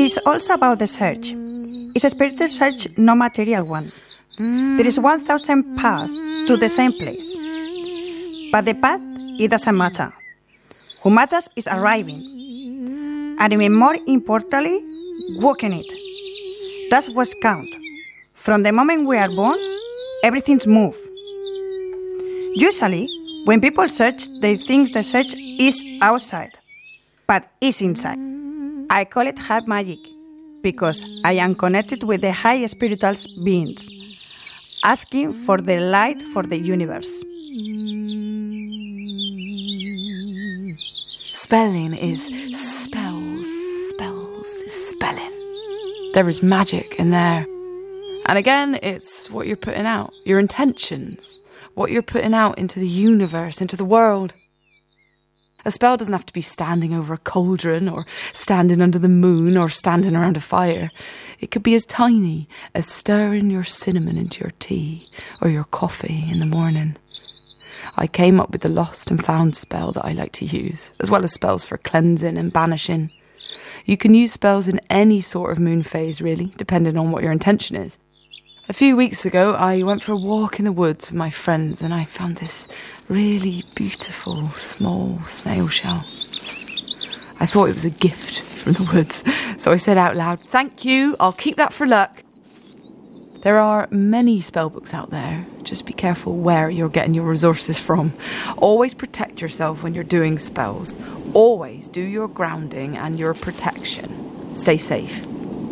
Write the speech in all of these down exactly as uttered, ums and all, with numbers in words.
It's also about the search. It's a spiritual search, no material one. There is one thousand paths to the same place. But the path, it doesn't matter. What matters is arriving. And even more importantly, walking it. That's what counts. From the moment we are born, everything's moved. Usually, when people search, they think the search is outside, but it's inside. I call it high magic because I am connected with the high spiritual beings, asking for the light for the universe. Spelling is spells, spells, spelling. There is magic in there. And again, it's what you're putting out, your intentions, what you're putting out into the universe, into the world. A spell doesn't have to be standing over a cauldron or standing under the moon or standing around a fire. It could be as tiny as stirring your cinnamon into your tea or your coffee in the morning. I came up with the lost and found spell that I like to use, as well as spells for cleansing and banishing. You can use spells in any sort of moon phase, really, depending on what your intention is. A few weeks ago, I went for a walk in the woods with my friends and I found this really beautiful small snail shell. I thought it was a gift from the woods, so I said out loud, "Thank you, I'll keep that for luck." There are many spellbooks out there. Just be careful where you're getting your resources from. Always protect yourself when you're doing spells. Always do your grounding and your protection. Stay safe.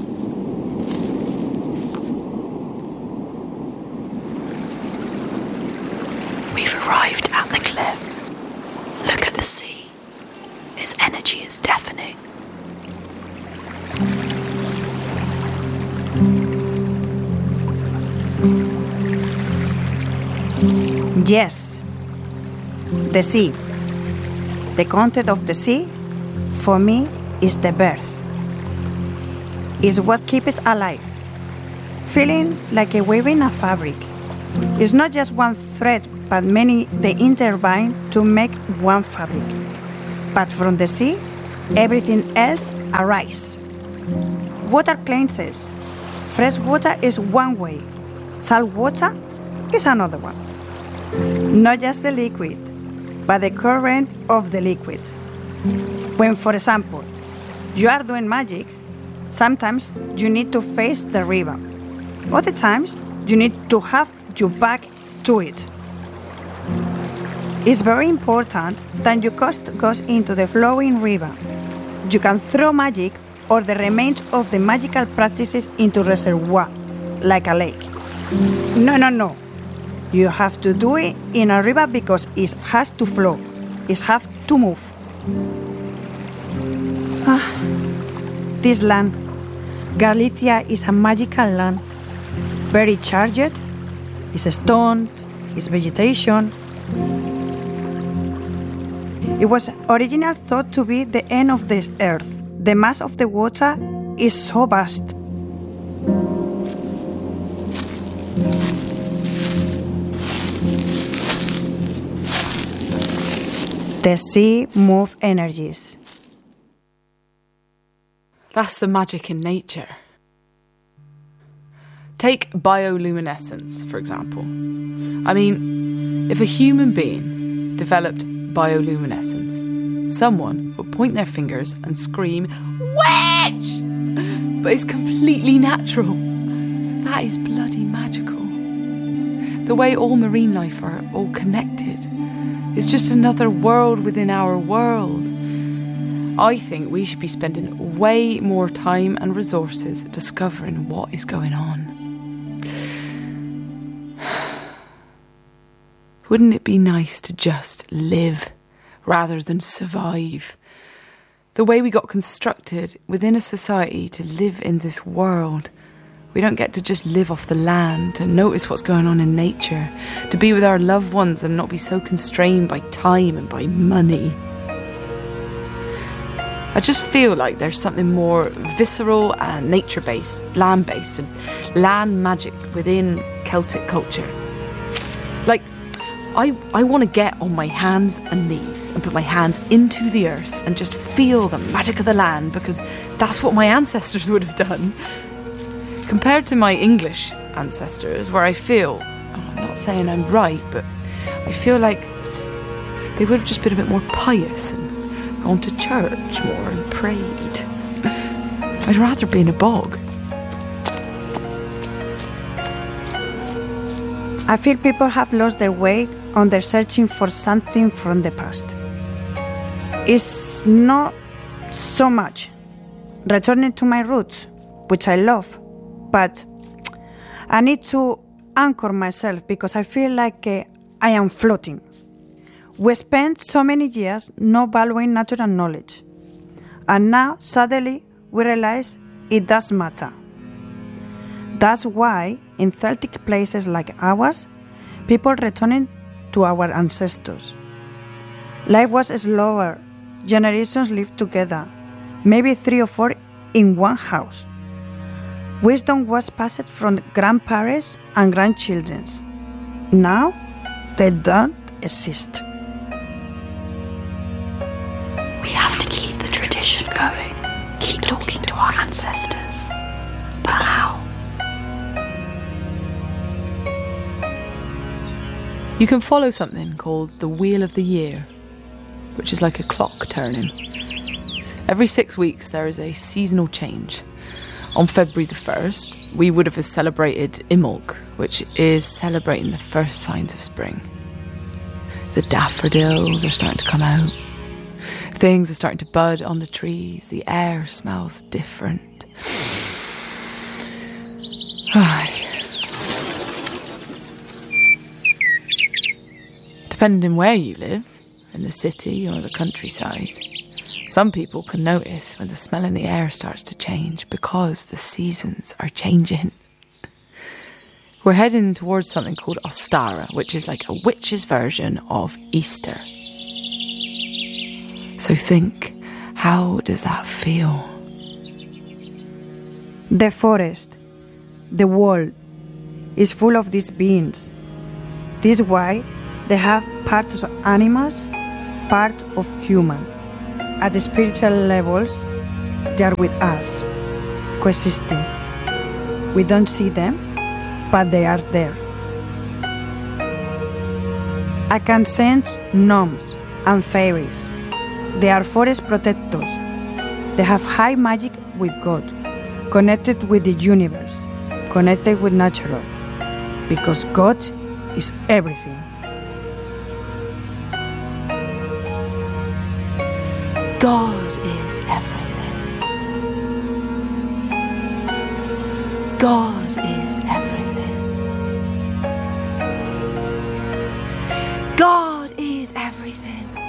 We've arrived at the cliff. Look at the sea. Its energy is deafening. Yes, the sea. The concept of the sea, for me, is the birth. It's what keeps us alive. Feeling like a weaving a fabric. It's not just one thread, but many they intertwine to make one fabric. But from the sea, everything else arises. Water cleanses. Fresh water is one way. Salt water is another one. Not just the liquid, but the current of the liquid. When, for example, you are doing magic, sometimes you need to face the river. Other times, you need to have your back to it. It's very important that your cost goes into the flowing river. You can throw magic or the remains of the magical practices into reservoir, like a lake. No, no, no. You have to do it in a river because it has to flow. It has to move. Ah, this land, Galicia, is a magical land. Very charged. It's stones, it's vegetation. It was originally thought to be the end of the earth. The mass of the water is so vast. The sea moves energies. That's the magic in nature. Take bioluminescence, for example. I mean, if a human being developed bioluminescence, someone would point their fingers and scream, "Witch!" But it's completely natural. That is bloody magical. The way all marine life are all connected. It's just another world within our world. I think we should be spending way more time and resources discovering what is going on. Wouldn't it be nice to just live rather than survive? The way we got constructed within a society to live in this world. We don't get to just live off the land, to notice what's going on in nature, to be with our loved ones and not be so constrained by time and by money. I just feel like there's something more visceral and nature-based, land-based and land magic within Celtic culture. Like, I, I want to get on my hands and knees and put my hands into the earth and just feel the magic of the land, because that's what my ancestors would have done. Compared to my English ancestors, where I feel, I'm not saying I'm right, but I feel like they would have just been a bit more pious and gone to church more and prayed. I'd rather be in a bog. I feel people have lost their way on their searching for something from the past. It's not so much returning to my roots, which I love, but I need to anchor myself because I feel like uh, I am floating. We spent so many years not valuing natural knowledge, and now suddenly we realize it does matter. That's why in Celtic places like ours, people returning to our ancestors. Life was slower, generations lived together, maybe three or four in one house. Wisdom was passed from grandparents and grandchildren. Now, they don't exist. We have to keep the tradition going, keep talking to our ancestors. But how? You can follow something called the Wheel of the Year, which is like a clock turning. Every six weeks there is a seasonal change. On February the first, we would have celebrated Imbolc, which is celebrating the first signs of spring. The daffodils are starting to come out. Things are starting to bud on the trees. The air smells different. Depending where you live, in the city or the countryside, some people can notice when the smell in the air starts to change because the seasons are changing. We're heading towards something called Ostara, which is like a witch's version of Easter. So think, how does that feel? The forest, the world, is full of these beings. This is why they have parts of animals, part of human. At the spiritual levels, they are with us, coexisting. We don't see them, but they are there. I can sense gnomes and fairies. They are forest protectors. They have high magic with God, connected with the universe, connected with nature, because God is everything. God is everything. God is everything. God is everything.